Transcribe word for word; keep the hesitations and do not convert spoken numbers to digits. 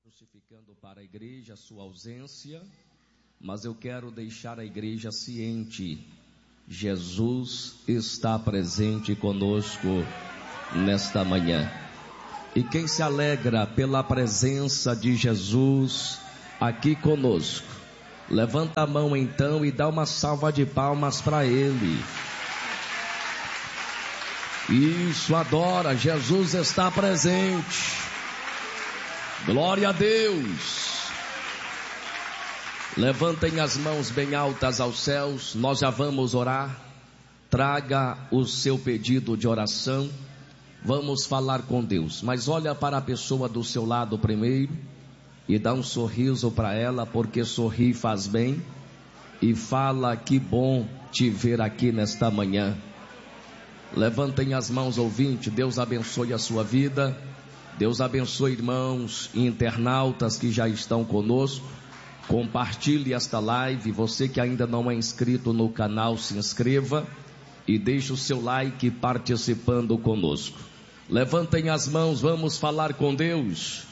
justificando para a igreja a sua ausência, mas eu quero deixar a igreja ciente: Jesus está presente conosco nesta manhã. E quem se alegra pela presença de Jesus aqui conosco, levanta a mão então e dá uma salva de palmas para Ele. Isso, adora, Jesus está presente. Glória a Deus. Levantem as mãos bem altas aos céus, nós já vamos orar. Traga o seu pedido de oração, vamos falar com Deus, mas olha para a pessoa do seu lado primeiro e dá um sorriso para ela, porque sorrir faz bem, e fala: que bom te ver aqui nesta manhã. Levantem as mãos, ouvinte. Deus abençoe a sua vida. Deus abençoe irmãos e internautas que já estão conosco. Compartilhe esta live. Você que ainda não é inscrito no canal, se inscreva e deixe o seu like participando conosco. Levantem as mãos, vamos falar com Deus.